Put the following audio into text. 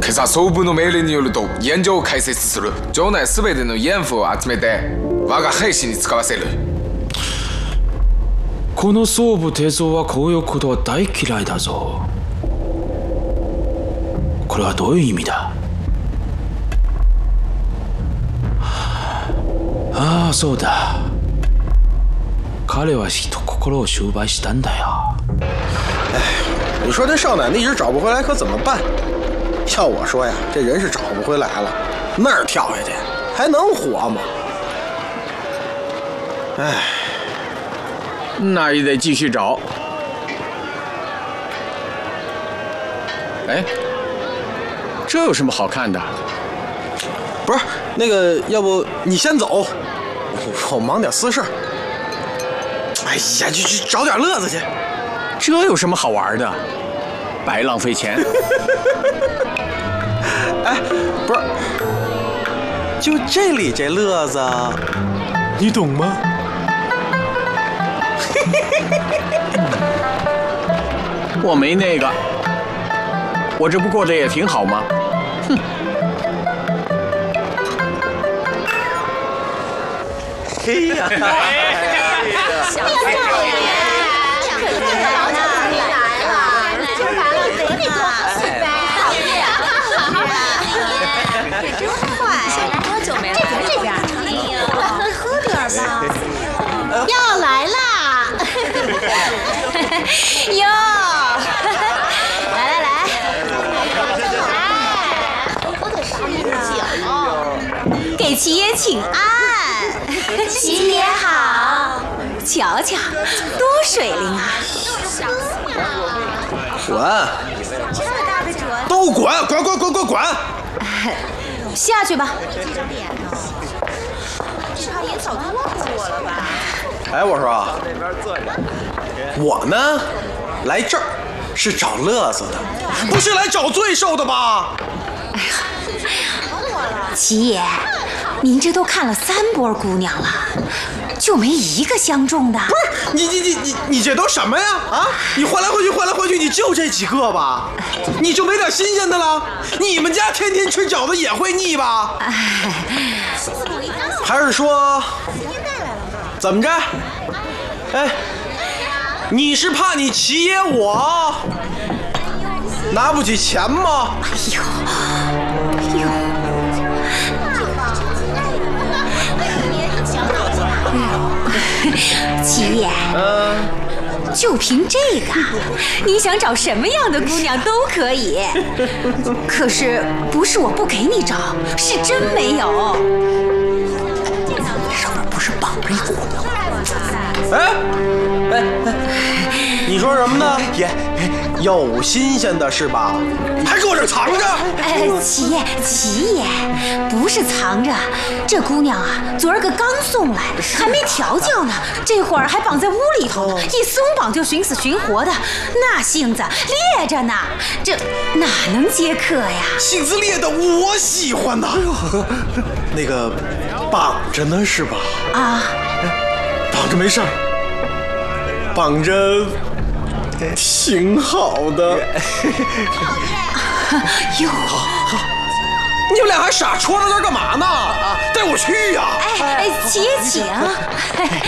今朝総部の命令によると現状を開設する。城内すべてのyen符を集めて我が兵士に使わせる。 この総武定蔵はこういうことは大嫌いだぞ。これはどういう意味だ？ああ、そうだ。彼は人心を収買したんだよ。 哎，你说这少奶奶一直找不回来可怎么办？要我说呀，这人是找不回来了，那儿跳下去还能活吗？哎， 那也得继续找。哎，这有什么好看的？ 不是那个，要不你先走，我忙点私事。哎呀，去找点乐子去。 这有什么好玩的？白浪费钱。 哎，不是，就这里这乐子，你懂吗？ 我没那个，我这不过得也挺好吗？哼。 嘿呀！ 小少爷，可是这个老娘子你来了，今儿来了得多好呗！这真快，多久没来了？这边，哎呀，你喝点吧。要来啦！哟，来，喝点啥酒？给齐爷请安。齐爷好，瞧瞧，多水灵啊！ 滚！ 这么大的折， 都滚！ 下去吧。这张脸呢？这怕也早就忘记我了吧？ 哎，我说，我呢，来这儿是找乐子的，不是来找罪受的吧？ 齐爷，您这都看了3波姑娘了，就没一个相中的？ 不是，你这都什么呀？啊，你换来换去，你就这几个吧？你就没点新鲜的了？你们家天天吃饺子也会腻吧？还是说，怎么着？哎，你是怕你齐爷我拿不起钱吗？ 哎呦！齐爷，就凭这个，你想找什么样的姑娘都可以。可是不是我不给你找，是真没有。 上面不是绑着一姑娘吗？哎，你说什么呢？爷，有新鲜的是吧？还搁我这藏着？ 齐爷，不是藏着，这姑娘啊，昨儿个刚送来，还没调教呢，这会儿还绑在屋里头，一松绑就寻死寻活的，那性子烈着呢，这哪能接客呀？ 性子烈的我喜欢呐。那个绑着呢是吧？ 啊， 绑着没事儿，绑着挺好的。 哟， 好，你们俩还傻戳着那儿干嘛呢？啊，带我去呀！ 齐爷请。